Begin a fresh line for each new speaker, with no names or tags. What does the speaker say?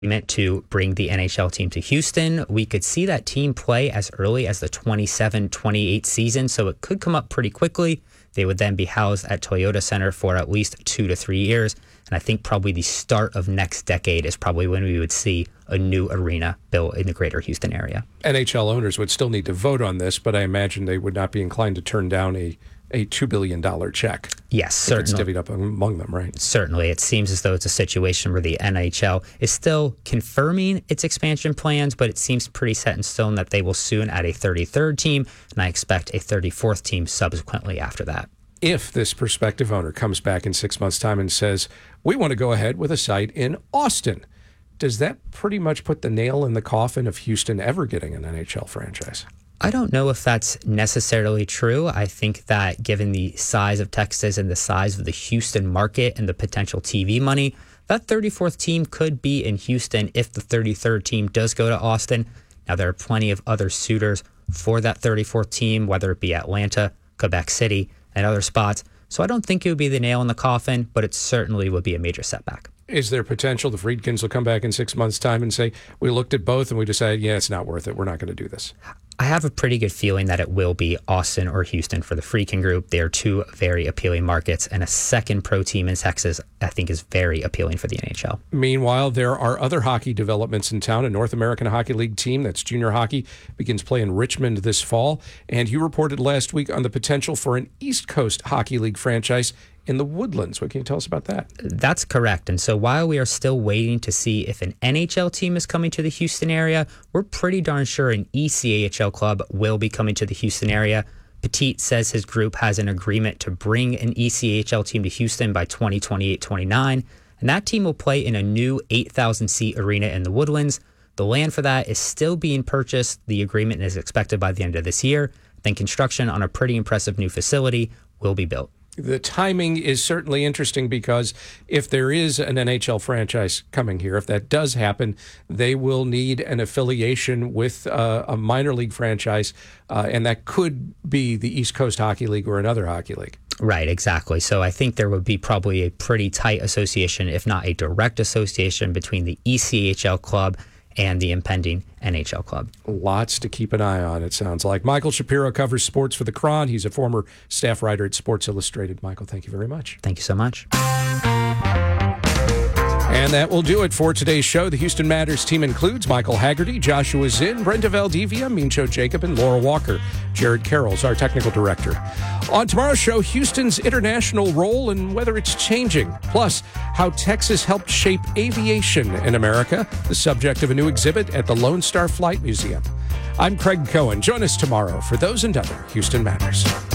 meant to bring the NHL team to Houston. We could see that team play as early as the 27-28 season, so it could come up pretty quickly. They would then be housed at Toyota Center for at least 2 to 3 years. And I think probably the start of next decade is probably when we would see a new arena built in the greater Houston area.
NHL owners would still need to vote on this, but I imagine they would not be inclined to turn down a $2 billion check.
Yes, certainly.
It's divvied up among them, right?
Certainly. It seems as though it's a situation where the NHL is still confirming its expansion plans, but it seems pretty set in stone that they will soon add a 33rd team, and I expect a 34th team subsequently after that.
If this prospective owner comes back in 6 months' time and says, we want to go ahead with a site in Austin, does that pretty much put the nail in the coffin of Houston ever getting an NHL franchise?
I don't know if that's necessarily true. I think that given the size of Texas and the size of the Houston market and the potential TV money, that 34th team could be in Houston if the 33rd team does go to Austin. Now, there are plenty of other suitors for that 34th team, whether it be Atlanta, Quebec City, and other spots. So I don't think it would be the nail in the coffin, but it certainly would be a major setback.
Is there potential the Friedkins will come back in 6 months' time and say, we looked at both and we decided, yeah, it's not worth it. We're not going to do this?
I have a pretty good feeling that it will be Austin or Houston for the Friedkin group. They are two very appealing markets, and a second pro team in Texas, I think, is very appealing for the NHL.
Meanwhile, there are other hockey developments in town. A North American Hockey League team, that's junior hockey, begins play in Richmond this fall. And you reported last week on the potential for an East Coast Hockey League franchise in the Woodlands. What can you tell us about that?
That's correct. And so while we are still waiting to see if an NHL team is coming to the Houston area, we're pretty darn sure an ECHL club will be coming to the Houston area. Petit says his group has an agreement to bring an ECHL team to Houston by 2028-29, and that team will play in a new 8,000-seat arena in the Woodlands. The land for that is still being purchased. The agreement is expected by the end of this year. Then construction on a pretty impressive new facility will be built.
The timing is certainly interesting because if there is an NHL franchise coming here, if that does happen, they will need an affiliation with a minor league franchise, and that could be the East Coast Hockey League or another hockey league.
Right, exactly. So I think there would be probably a pretty tight association, if not a direct association, between the ECHL club and the impending NHL club.
Lots to keep an eye on, it sounds like. Michael Shapiro covers sports for the Cron. He's a former staff writer at Sports Illustrated. Michael, thank you very much.
Thank you so much.
And that will do it for today's show. The Houston Matters team includes Michael Haggerty, Joshua Zinn, Brenda Valdivia, Mincho Jacob, and Laura Walker. Jared Carroll's our technical director. On tomorrow's show, Houston's international role and whether it's changing. Plus, how Texas helped shape aviation in America, the subject of a new exhibit at the Lone Star Flight Museum. I'm Craig Cohen. Join us tomorrow for those and other Houston Matters.